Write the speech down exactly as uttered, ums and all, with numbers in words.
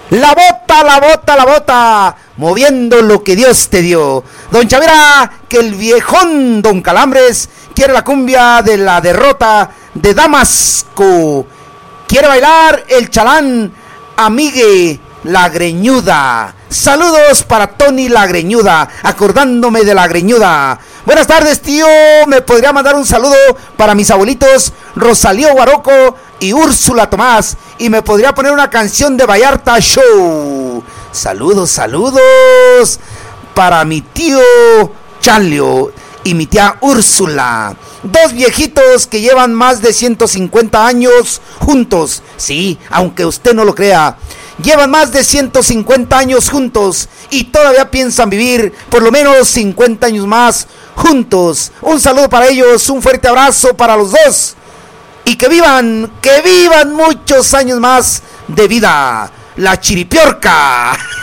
La bota, la bota, la bota, moviendo lo que Dios te dio. Don Chavira, que el viejón Don Calambres quiere la cumbia de la derrota de Damasco. Quiere bailar el chalán, amigue la greñuda. Saludos para Tony la greñuda, acordándome de la greñuda. Buenas tardes, tío. ¿Me podría mandar un saludo para mis abuelitos Rosalío Guaroco y Úrsula Tomás? Y me podría poner una canción de Vallarta Show. Saludos, saludos para mi tío Chanlio y mi tía Úrsula. Dos viejitos que llevan más de ciento cincuenta años juntos. Sí, aunque usted no lo crea. Llevan más de ciento cincuenta años juntos y todavía piensan vivir por lo menos cincuenta años más juntos. Un saludo para ellos, un fuerte abrazo para los dos. Y que vivan, que vivan muchos años más de vida. La chiripiorca.